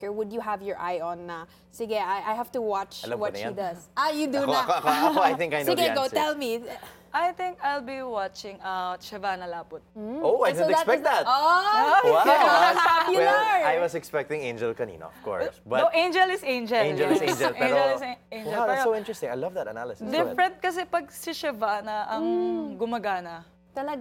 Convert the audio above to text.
would you have your eye on na, sige, I have to watch Alam ko what na she yan. does? You do Ako, na. ako, I think I know Sige, the go, answer. tell me. I think I'll be watching Shavana Laput. Oh, I didn't expect that. Oh, Wow. popular. Well, I was expecting Angel kanina, of course. No, But Angel is Angel. Angel is yes. Angel. Pero, Angel is Angel. wow, that's Pero so interesting. I love that analysis. Go ahead. different kasi pag si Shavana ang gumagana. Talaga.